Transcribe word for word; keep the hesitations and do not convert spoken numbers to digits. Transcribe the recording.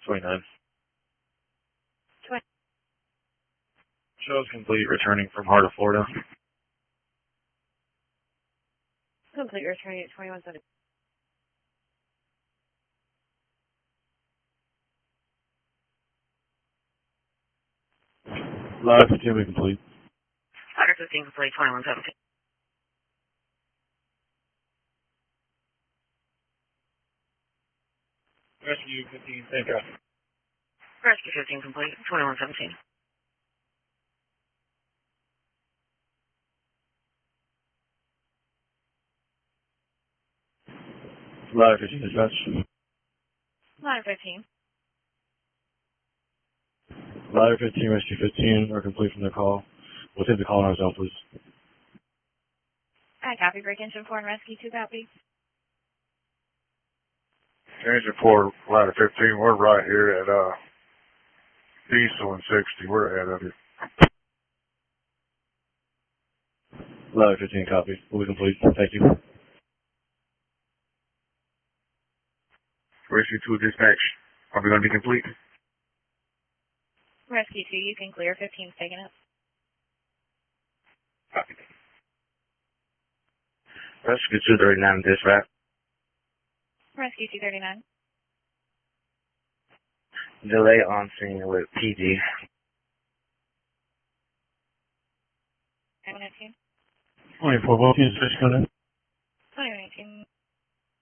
twenty-nine. twenty. Shows complete, returning from Heart of Florida. Complete returning at twenty-one seventy. Live fifteen will be complete. Ladder fifteen complete, twenty-one seventeen. Rescue fifteen, thank you. Rescue fifteen complete, twenty-one seventeen. Live fifteen dispatch. Ladder fifteen. Live fifteen, Rescue fifteen are complete from the call. We'll take the call on ourselves, please. I copy. Break engine four and rescue two copy. Engine four, ladder fifteen, we're right here at, uh, Diesel and sixty, we're ahead of you. Live fifteen, copy. We'll be complete. Thank you. Rescue two dispatch, are we going to be complete? Rescue two, you can clear. fifteen's taken up. Copy. Rescue two thirty-nine dispatch. Rescue two thirty-nine. Delay on scene with P G. nine one nine two. twenty-four, Wolf, you dispatch, go ahead.